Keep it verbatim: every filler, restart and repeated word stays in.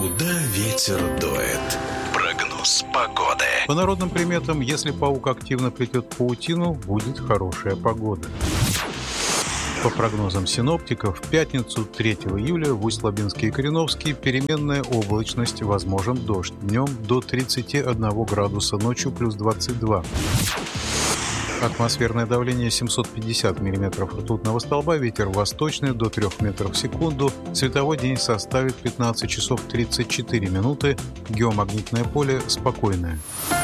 Куда ветер дует? Прогноз погоды. По народным приметам, если паук активно плетет паутину, будет хорошая погода. По прогнозам синоптиков, в пятницу третьего июля в Усть-Лабинске и Кореновске переменная облачность, возможен дождь. Днем до тридцати одного градуса, ночью плюс двадцать два. Атмосферное давление семьсот пятьдесят миллиметров ртутного столба, ветер восточный до трёх метров в секунду, световой день составит пятнадцать часов тридцать четыре минуты, геомагнитное поле спокойное.